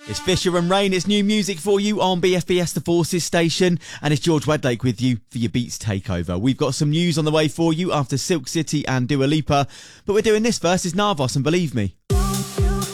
It's Fisher and Rain, it's new music for you on BFBS The Forces station, and it's George Wedlake with you for your Beats Takeover. We've got some news on the way for you after Silk City and Dua Lipa, but we're doing this first. It's Narvos and Believe Me.